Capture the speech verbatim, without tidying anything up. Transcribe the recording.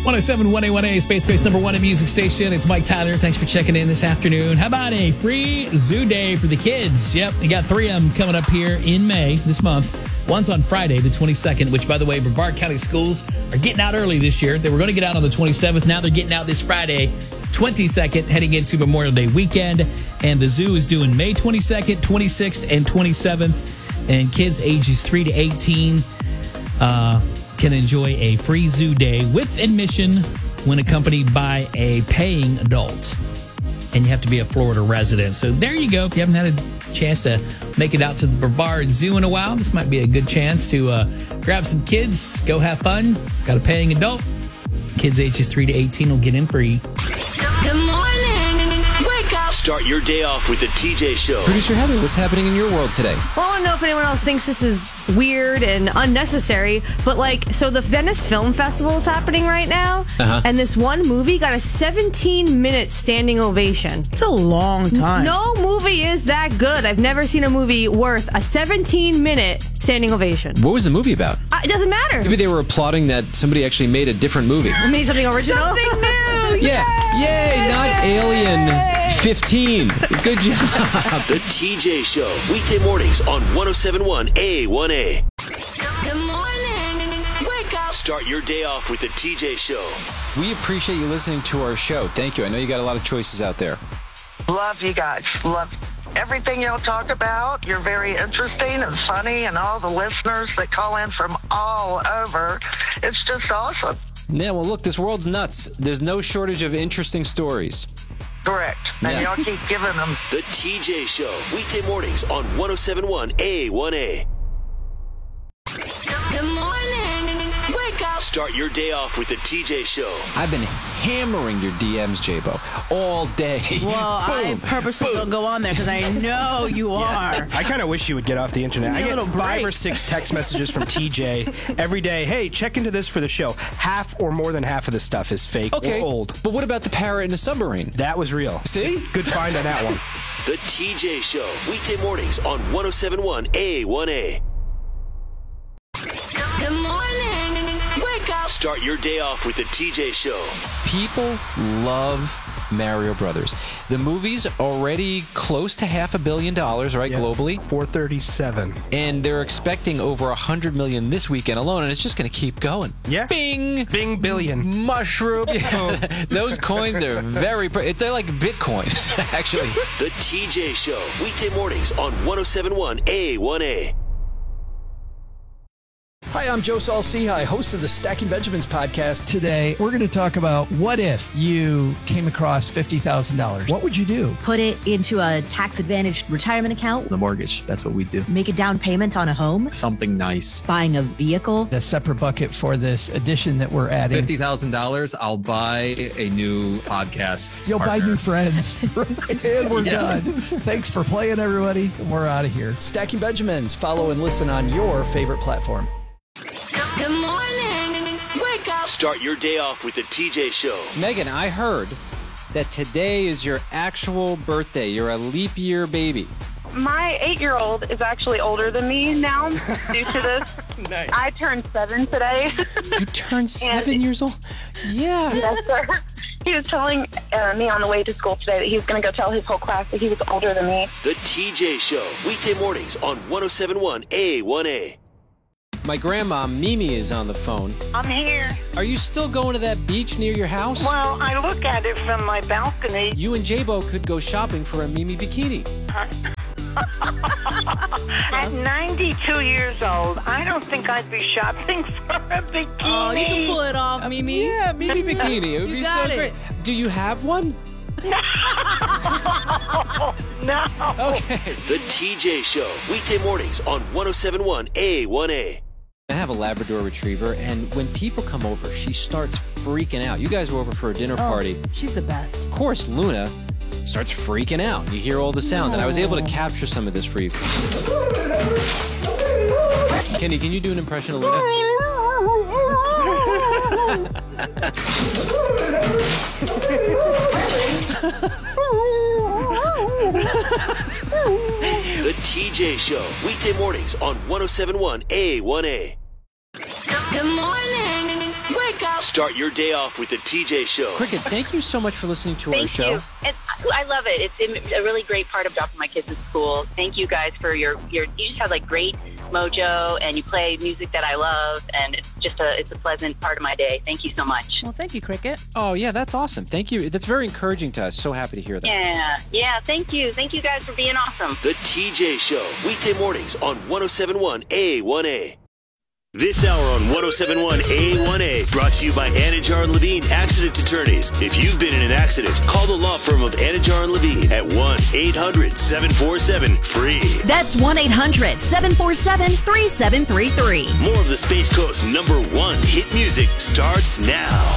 one oh seven point one A one A, Space Space number one in music station. It's Mike Tyler. Thanks for checking in this afternoon. How about a free zoo day for the kids? Yep, we got three of them coming up here in May this month. One's on Friday, the twenty-second, which, by the way, Brevard County schools are getting out early this year. They were going to get out on the twenty-seventh. Now they're getting out this Friday, twenty-second, heading into Memorial Day weekend. And the zoo is doing May twenty-second, twenty-sixth, and twenty-seventh. And kids ages three to eighteen uh, can enjoy a free zoo day with admission when accompanied by a paying adult. And you have to be a Florida resident. So there you go. If you haven't had a chance to make it out to the Brevard Zoo in a while, this might be a good chance to uh, grab some kids, go have fun. Got a paying adult. Kids ages three to eighteen will get in free. Good morning. Wake up. Start your day off with the T J Show. Producer Heather, what's happening in your world today? Well, I don't know if anyone else thinks this is weird and unnecessary, but like, so the Venice Film Festival is happening right now, Uh-huh. and this one movie got a seventeen minute standing ovation. It's a long time. No movie is that good. I've never seen a movie worth a seventeen minute standing ovation. What was the movie about? Uh, it doesn't matter. Maybe they were applauding that somebody actually made a different movie. I made something original. Something new. Yeah. Yay, not Alien fifteen. Good job. The T J Show. Weekday mornings on one oh seven point one A one A. Good morning. Wake up. Start your day off with the T J Show. We appreciate you listening to our show. Thank you. I know you got a lot of choices out there. Love you guys. Love everything y'all talk about. You're very interesting and funny, and all the listeners that call in from all over. It's just awesome. Yeah, well, look, this world's nuts. There's no shortage of interesting stories. Correct. And Yeah. y'all keep giving them. The T J Show. Weekday mornings on one oh seven point one A one A. Good morning. Wake up. Start your day off with the T J Show. I've been hammering your D Ms, J-Bo, all day. Well, I Boom. purposely don't go on there because I know you are. I kind of wish you would get off the internet. Need I a get little five break. or six text messages from T J every day. Hey, check into this for the show. Half or more than half of the stuff is fake Okay, or old. but what about the parrot in the submarine? That was real. See? Good find on that one. The T J Show. Weekday mornings on one oh seven point one A one A. Good morning. Wake up. Start your day off with the T J Show. People love Mario Brothers. The movie's already close to half a billion dollars, right, Yeah. globally? four thirty-seven. And they're expecting over a hundred million this weekend alone, and it's just going to keep going. Yeah. Bing! Bing billion. Mushroom. Yeah. Those coins are very, pre- they're like Bitcoin, actually. The T J Show. Weekday mornings on one oh seven point one A one A. Hi, I'm Joe Saul-Sehy, host of the Stacking Benjamins podcast. Today, we're going to talk about what if you came across fifty thousand dollars. What would you do? Put it into a tax-advantaged retirement account. The mortgage, that's what we do. Make a down payment on a home. Something nice. Buying a vehicle. A separate bucket for this addition that we're adding. fifty thousand dollars, I'll buy a new podcast. You'll partner. buy new friends. And we're done. Thanks for playing, everybody. We're out of here. Stacking Benjamins. Follow and listen on your favorite platform. Good morning. Wake up. Start your day off with the T J Show. Megan, I heard that today is your actual birthday. You're a leap year baby. My eight-year-old is actually older than me now due to this. Nice. I turned seven today. You turned seven years old? Yeah. Yes, sir. He was telling uh, me on the way to school today that he was going to go tell his whole class that he was older than me. The T J Show. Weekday mornings on one oh seven point one A one A. My grandma, Mimi, is on the phone. I'm here. Are you still going to that beach near your house? Well, I look at it from my balcony. You and J-Bo could go shopping for a Mimi bikini. At ninety-two years old, I don't think I'd be shopping for a bikini. Oh, you can pull it off, Mimi. Yeah, Mimi bikini. It would You be got so it. great. Do you have one? No. Okay. The T J Show. Weekday mornings on one oh seven point one A one A. I have a Labrador Retriever, and when people come over, she starts freaking out. You guys were over for a dinner party. She's the best. Of course, Luna starts freaking out. You hear all the sounds, and I was able to capture some of this for you. Kenny, can you do an impression of Luna? The T J Show. Weekday mornings on one oh seven point one A one A. Good morning. Wake up. Start your day off with the T J Show. Cricket, thank you so much for listening to our Thank show. you. It's, I love it. It's a really great part of dropping my kids at school. Thank you guys for your, your you just have like great mojo and you play music that I love and it's just a it's a pleasant part of my day. Thank you so much. Well, thank you, Cricket. Oh, yeah, that's awesome. Thank you. That's very encouraging to us. So happy to hear that. Yeah, yeah, thank you. Thank you guys for being awesome. The T J Show, weekday mornings on one oh seven point one A one A. This hour on one oh seven point one A one A, brought to you by Anajar and Levine Accident Attorneys. If you've been in an accident, call the law firm of Anajar and Levine at one eight hundred seven four seven free. That's one eight hundred seven four seven three seven three three. More of the Space Coast number one hit music starts now.